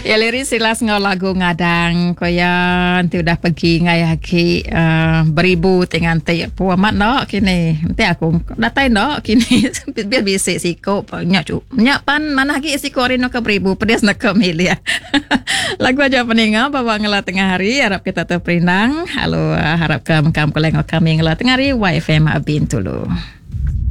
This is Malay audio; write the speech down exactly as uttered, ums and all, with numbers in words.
Ya lirik silas ngau lagu ngadang koya nanti udah pergi ngai haki uh, beribu dengan te puamat no kini nanti aku datai no kini biar bisa siko nyak cu nyak pan mana haki siko rino ke beribu pedes nak ke milia lagu aja peninga bawa ngela tengah hari harap kita terperinang halo harap ke mengkam koleng kami ngela tengah hari Y F M abin tulu.